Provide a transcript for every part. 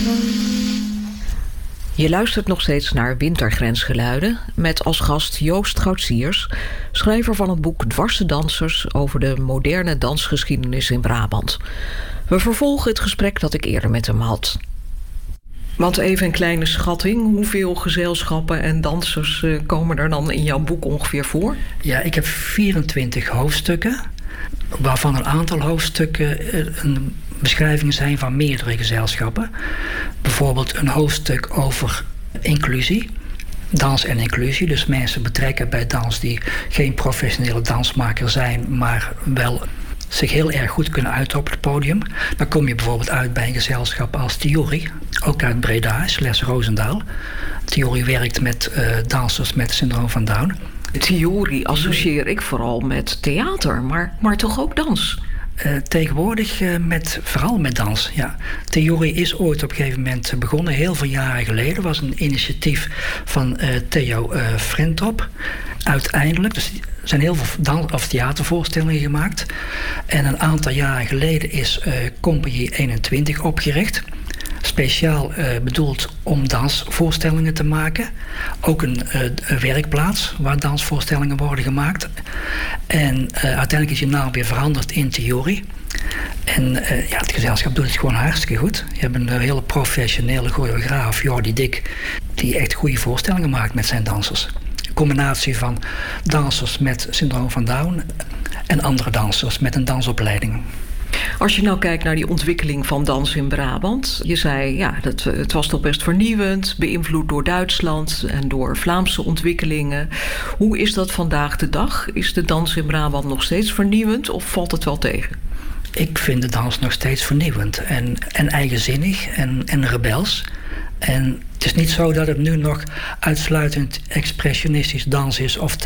Je luistert nog steeds naar Wintergrensgeluiden met als gast Joost Goudsiers, schrijver van het boek Dwarse Dansers over de moderne dansgeschiedenis in Brabant. We vervolgen het gesprek dat ik eerder met hem had. Want even een kleine schatting, hoeveel gezelschappen en dansers komen er dan in jouw boek ongeveer voor? Ja, ik heb 24 hoofdstukken, waarvan een aantal hoofdstukken een beschrijvingen zijn van meerdere gezelschappen. Bijvoorbeeld een hoofdstuk over inclusie, dans en inclusie. Dus mensen betrekken bij dans die geen professionele dansmaker zijn, maar wel zich heel erg goed kunnen uiten op het podium. Dan kom je bijvoorbeeld uit bij een gezelschap als Theorie, ook uit Breda, Les Roosendaal. Theorie werkt met dansers met syndroom van Down. Theorie associeer ik vooral met theater, maar toch ook dans? Tegenwoordig vooral met dans, ja. Theorie is ooit op een gegeven moment begonnen, heel veel jaren geleden. Was een initiatief van Theo Frentop. Uiteindelijk, dus er zijn heel veel theatervoorstellingen gemaakt. En een aantal jaren geleden is Compagnie 21 opgericht. Speciaal bedoeld om dansvoorstellingen te maken. Ook een werkplaats waar dansvoorstellingen worden gemaakt. En uiteindelijk is je naam weer veranderd in Theorie. En het gezelschap doet het gewoon hartstikke goed. Je hebt een hele professionele choreograaf, Jordi Dik, die echt goede voorstellingen maakt met zijn dansers. Een combinatie van dansers met syndroom van Down en andere dansers met een dansopleiding. Als je nou kijkt naar die ontwikkeling van dans in Brabant. Je zei, het was toch best vernieuwend, beïnvloed door Duitsland en door Vlaamse ontwikkelingen. Hoe is dat vandaag de dag? Is de dans in Brabant nog steeds vernieuwend of valt het wel tegen? Ik vind de dans nog steeds vernieuwend en eigenzinnig en rebels. En het is niet zo dat het nu nog uitsluitend expressionistisch dans is of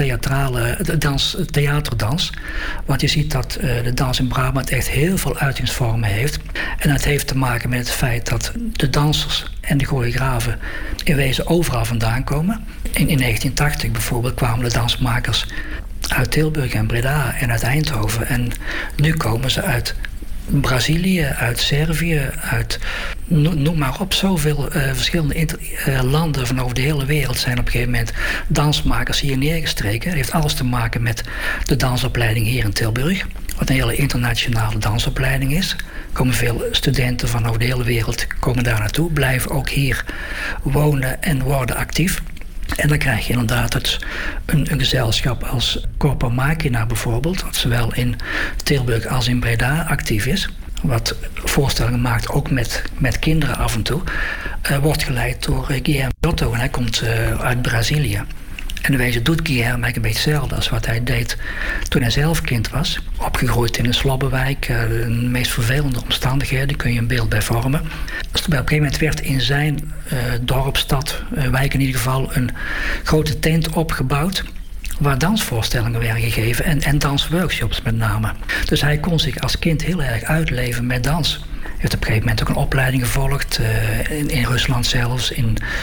theaterdans. Want je ziet dat de dans in Brabant echt heel veel uitingsvormen heeft. En dat heeft te maken met het feit dat de dansers en de choreografen in wezen overal vandaan komen. In 1980 bijvoorbeeld kwamen de dansmakers uit Tilburg en Breda en uit Eindhoven. En nu komen ze uit Brazilië, uit Servië, uit noem maar op. Zoveel verschillende landen van over de hele wereld zijn op een gegeven moment dansmakers hier neergestreken. Het heeft alles te maken met de dansopleiding hier in Tilburg. Wat een hele internationale dansopleiding is. Er komen veel studenten van over de hele wereld komen daar naartoe. Blijven ook hier wonen en worden actief. En dan krijg je inderdaad een gezelschap als Corpo Machina bijvoorbeeld, wat zowel in Tilburg als in Breda actief is, wat voorstellingen maakt ook met kinderen af en toe, wordt geleid door Guilherme Giotto en hij komt uit Brazilië. En in wezen doet Guilherme eigenlijk een beetje hetzelfde als wat hij deed toen hij zelf kind was. Opgegroeid in een slobbenwijk, de meest vervelende omstandigheden, daar kun je een beeld bij vormen. Dus op een gegeven moment werd in zijn dorp, stad, wijk in ieder geval, een grote tent opgebouwd waar dansvoorstellingen werden gegeven en dansworkshops met name. Dus hij kon zich als kind heel erg uitleven met dans. Hij heeft op een gegeven moment ook een opleiding gevolgd, in Rusland zelfs,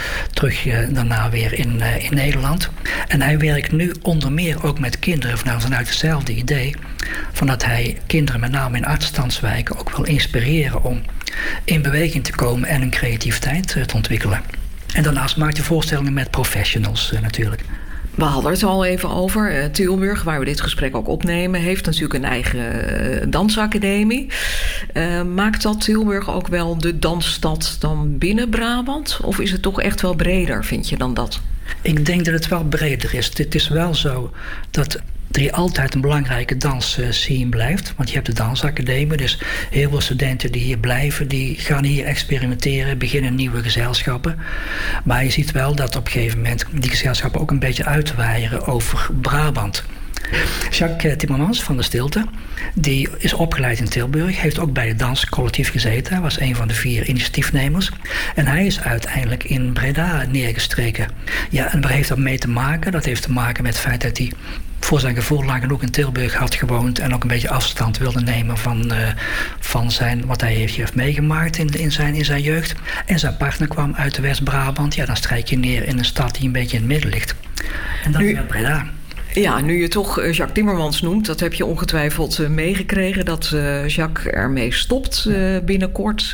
daarna weer in Nederland. En hij werkt nu onder meer ook met kinderen vanuit hetzelfde idee, van dat hij kinderen met name in achterstandswijken ook wil inspireren om in beweging te komen en hun creativiteit te ontwikkelen. En daarnaast maakt hij voorstellingen met professionals natuurlijk. We hadden het al even over. Tilburg, waar we dit gesprek ook opnemen, heeft natuurlijk een eigen dansacademie. Maakt dat Tilburg ook wel de dansstad dan binnen Brabant? Of is het toch echt wel breder, vind je, dan dat? Ik denk dat het wel breder is. Het is wel zo dat er altijd een belangrijke dansscene blijft. Want je hebt de dansacademie, dus heel veel studenten die hier blijven, die gaan hier experimenteren, beginnen nieuwe gezelschappen. Maar je ziet wel dat op een gegeven moment die gezelschappen ook een beetje uitwaaien over Brabant. Jacques Timmermans van de Stilte, die is opgeleid in Tilburg, heeft ook bij het danscollectief gezeten. Hij was een van de 4 initiatiefnemers. En hij is uiteindelijk in Breda neergestreken. Ja, en waar heeft dat mee te maken? Dat heeft te maken met het feit dat hij voor zijn gevoel lang genoeg in Tilburg had gewoond en ook een beetje afstand wilde nemen van wat hij heeft meegemaakt in zijn jeugd. En zijn partner kwam uit de West-Brabant. Ja, dan strijk je neer in een stad die een beetje in het midden ligt. En dat is Breda. Ja, nu je toch Jacques Timmermans noemt, dat heb je ongetwijfeld meegekregen, dat Jacques ermee stopt binnenkort.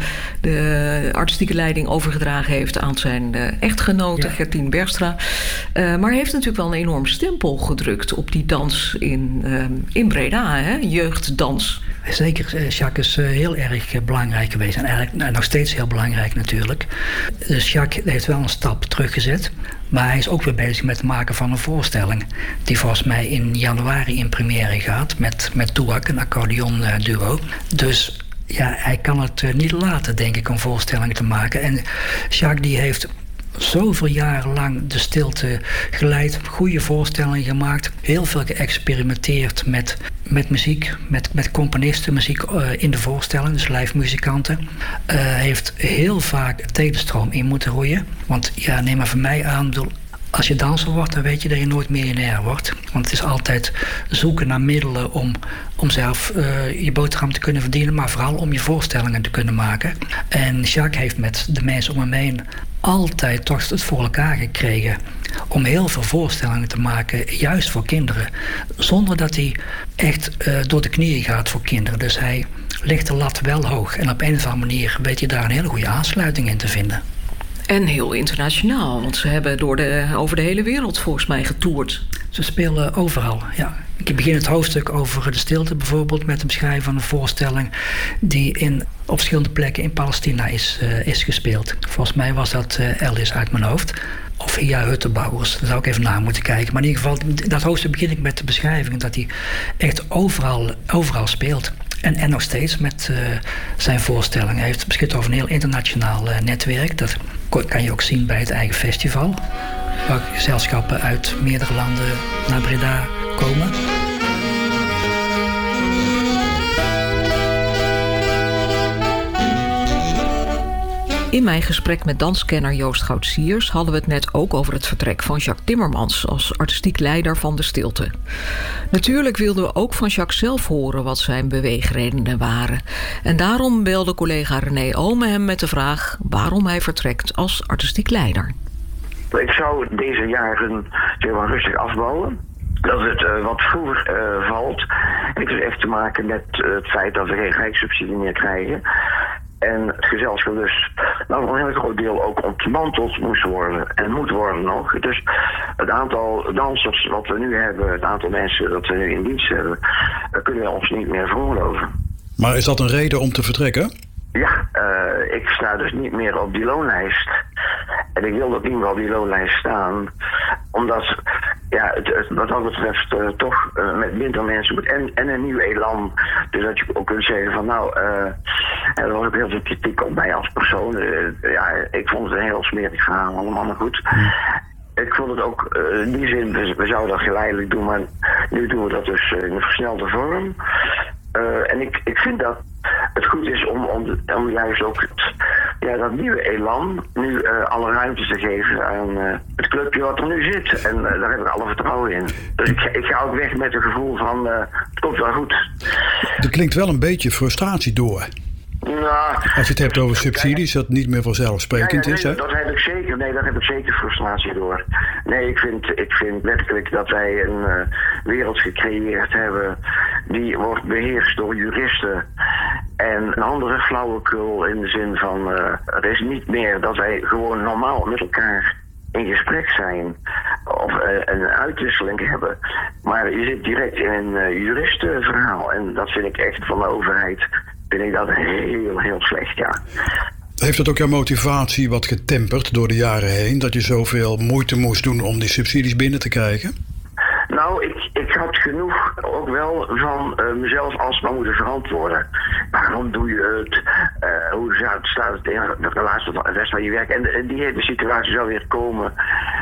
De artistieke leiding overgedragen heeft aan zijn echtgenote Gertien Bergstra. Maar hij heeft natuurlijk wel een enorm stempel gedrukt op die dans in Breda, hè? Jeugddans. Zeker, Jacques is heel erg belangrijk geweest en eigenlijk nog steeds heel belangrijk natuurlijk. Dus Jacques heeft wel een stap teruggezet. Maar hij is ook weer bezig met het maken van een voorstelling. Die volgens mij in januari in première gaat. Met Touak, een accordeon duo. Dus ja, hij kan het niet laten, denk ik, om voorstellingen te maken. En Jacques die heeft zoveel jaren lang de stilte geleid. Goede voorstellingen gemaakt. Heel veel geëxperimenteerd met muziek. Met componisten, muziek in de voorstelling. Dus live muzikanten. Heeft heel vaak tegenstroom in moeten roeien. Want ja, neem maar van mij aan. Als je danser wordt, dan weet je dat je nooit miljonair wordt. Want het is altijd zoeken naar middelen om zelf je boterham te kunnen verdienen. Maar vooral om je voorstellingen te kunnen maken. En Jacques heeft met de mensen om hem heen altijd toch het voor elkaar gekregen om heel veel voorstellingen te maken, juist voor kinderen. Zonder dat hij echt door de knieën gaat voor kinderen. Dus hij legt de lat wel hoog. En op een of andere manier weet hij daar een hele goede aansluiting in te vinden. En heel internationaal, want ze hebben over de hele wereld volgens mij getoerd. Ze spelen overal, ja. Ik begin het hoofdstuk over de stilte bijvoorbeeld met een beschrijving van een voorstelling die op verschillende plekken in Palestina is gespeeld. Volgens mij was dat Eldis uit mijn hoofd. Of via Huttenbouwers, daar zou ik even naar moeten kijken. Maar in ieder geval, dat hoofdstuk begin ik met de beschrijving dat hij echt overal speelt. En nog steeds met zijn voorstelling. Hij heeft beschikt over een heel internationaal netwerk. Dat kan je ook zien bij het eigen festival. Waar gezelschappen uit meerdere landen naar Breda komen. In mijn gesprek met danskenner Joost Goud-Siers hadden we het net ook over het vertrek van Jacques Timmermans als artistiek leider van de stilte. Natuurlijk wilden we ook van Jacques zelf horen wat zijn beweegredenen waren. En daarom belde collega René Omen hem met de vraag waarom hij vertrekt als artistiek leider. Ik zou deze jaren rustig afbouwen. Dat het wat vroeger valt. Het heeft echt te maken met het feit dat we geen rijkssubsidie meer krijgen. En het gezelschap dus voor een heel groot deel ook ontmanteld moest worden. En moet worden nog. Dus het aantal dansers wat we nu hebben, het aantal mensen dat we nu in dienst hebben, kunnen we ons niet meer veroorloven. Maar is dat een reden om te vertrekken? Ja, ik sta dus niet meer op die loonlijst. En ik wil ook niet meer op die loonlijst staan. Omdat, ja, het wat dat betreft toch met minder mensen moet. En een nieuw elan. Dus dat je ook kunt zeggen van er was ook heel veel kritiek op mij als persoon. Ja, ik vond het een heel smerig verhaal allemaal, maar goed. Ik vond het ook in die zin, we zouden dat geleidelijk doen, maar nu doen we dat dus in een versnelde vorm. En ik vind dat het goed is om juist ook dat nieuwe elan nu alle ruimte te geven aan het clubje wat er nu zit. En daar heb ik alle vertrouwen in. Dus ik ga ook weg met het gevoel van het komt wel goed. Er klinkt wel een beetje frustratie door. Nou, als je het hebt over subsidies, dat niet meer vanzelfsprekend is, hè? Dat heb ik zeker. Nee, daar heb ik zeker frustratie door. Nee, ik vind werkelijk dat wij een wereld gecreëerd hebben die wordt beheerst door juristen. En een andere flauwekul in de zin van het is niet meer dat wij gewoon normaal met elkaar in gesprek zijn of een uitwisseling hebben. Maar je zit direct in een juristenverhaal en dat vind ik echt van de overheid. Vind ik dat heel, heel slecht, ja. Heeft dat ook jouw motivatie wat getemperd door de jaren heen? Dat je zoveel moeite moest doen om die subsidies binnen te krijgen? Nou, ik had genoeg ook wel van mezelf alsmaar moeten verantwoorden. Waarom doe je het? Hoe staat het in de relatie tot de rest van je werk? En die hele situatie zou weer komen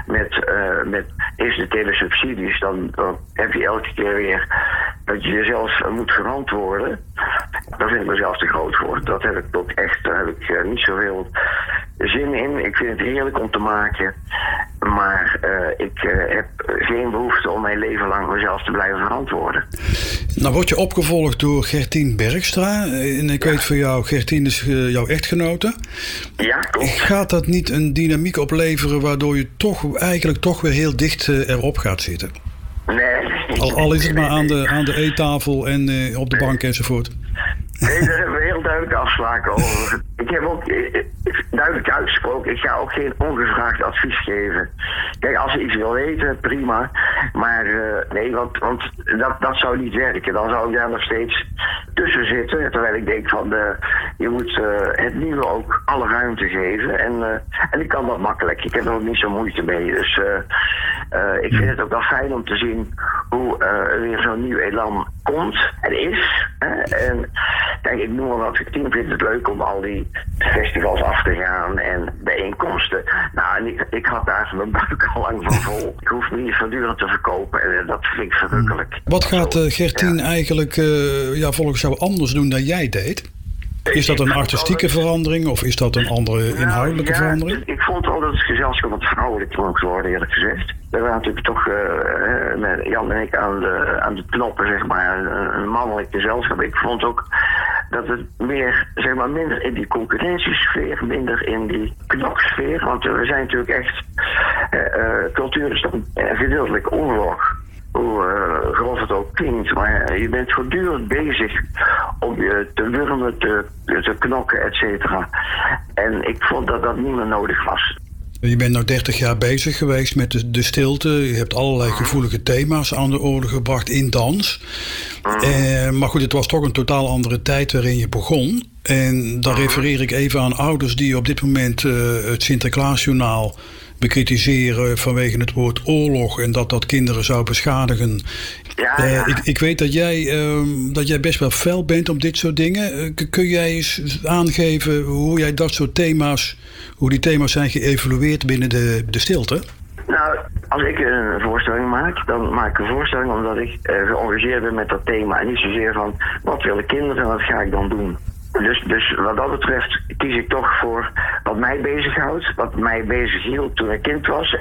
met eerst de telesubsidies. Dan heb je elke keer weer dat je jezelf moet verantwoorden. Daar vind ik mezelf te groot voor. Dat heb ik ook echt, daar heb ik niet zoveel zin in. Ik vind het heerlijk om te maken. Maar ik heb geen behoefte om mijn leven lang mezelf te blijven verantwoorden. Nou word je opgevolgd door Gertien Bergstra. En ik weet van jou, Gertien is jouw echtgenote. Ja, klopt. Gaat dat niet een dynamiek opleveren waardoor je eigenlijk toch weer heel dicht erop gaat zitten? Nee. Al is het maar aan de eettafel en op de bank enzovoort. Nee, daar hebben we heel duidelijke afspraken over. Ik heb ook duidelijk uitgesproken, ik ga ook geen ongevraagd advies geven. Kijk, als je iets wil weten, prima. Maar nee, want dat zou niet werken. Dan zou ik daar nog steeds tussen zitten. Terwijl ik denk van, je moet het nieuwe ook alle ruimte geven. En ik kan dat makkelijk. Ik heb er ook niet zo moeite mee. Dus ik vind het ook wel fijn om te zien hoe weer zo'n nieuw elan komt en is. En kijk, ik noem maar wat, ik vind het leuk om al die festivals af te gaan en bijeenkomsten. Nou, en ik had daar mijn buik al lang van vol. Ik hoef me niet voortdurend te verkopen en dat vind ik verrukkelijk. Wat gaat Gertien eigenlijk volgens jou anders doen dan jij deed? Is dat een artistieke verandering of is dat een andere inhoudelijke verandering? Ik vond al dat het gezelschap wat vrouwelijk mocht worden, eerlijk gezegd. We waren natuurlijk toch met Jan en ik aan de knoppen, zeg maar, een mannelijk gezelschap. Ik vond ook dat het meer, zeg maar, minder in die concurrentiesfeer, minder in die knoksfeer. Want we zijn natuurlijk echt, cultuur is toch een gedeeltelijk oorlog. Hoe grof het ook klinkt, maar je bent voortdurend bezig om je te wurmen, te knokken, et cetera. En ik vond dat dat niet meer nodig was. Je bent nu 30 jaar bezig geweest met de stilte. Je hebt allerlei gevoelige thema's aan de orde gebracht in dans. Maar goed, het was toch een totaal andere tijd waarin je begon. En dan refereer ik even aan ouders die op dit moment het Sinterklaasjournaal bekritiseren vanwege het woord oorlog en dat kinderen zou beschadigen. Ja. Ik weet dat jij best wel fel bent op dit soort dingen. Kun jij eens aangeven hoe jij dat soort thema's, hoe die thema's zijn geëvalueerd binnen de stilte? Nou, als ik een voorstelling maak, dan maak ik een voorstelling omdat ik geëngageerd ben met dat thema. En niet zozeer van, wat willen kinderen en wat ga ik dan doen? Dus wat dat betreft kies ik toch voor wat mij bezighoudt, wat mij bezighield toen ik kind was.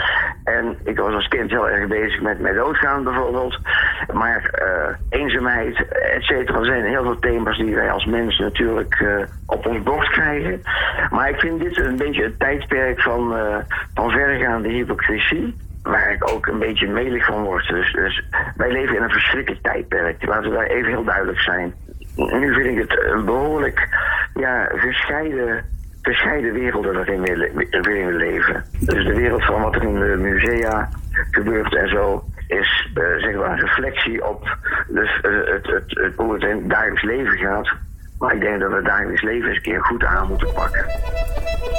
En ik was als kind heel erg bezig met doodgaan bijvoorbeeld. Maar eenzaamheid, et cetera, er zijn heel veel thema's die wij als mensen natuurlijk op ons bord krijgen. Maar ik vind dit een beetje een tijdperk van verregaande hypocrisie, waar ik ook een beetje melig van word. Dus wij leven in een verschrikkelijk tijdperk. Laten we daar even heel duidelijk zijn. Nu vind ik het een behoorlijk gescheiden werelden waarin we leven. Dus de wereld van wat er in de musea gebeurt en zo is zeg maar een reflectie op hoe het in het dagelijks leven gaat. Maar ik denk dat we het dagelijks leven eens een keer goed aan moeten pakken.